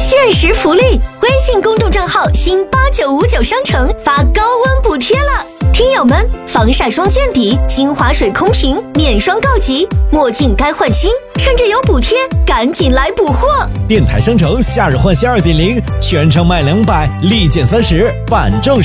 限时福利，微信公众账号新8959商城发高温补贴了。听友们，防晒霜见底，精华水空瓶，面霜告急，墨镜该换新，趁着有补贴，赶紧来补货！ 电台商城夏日换新2.0，全场卖200，立减30，反正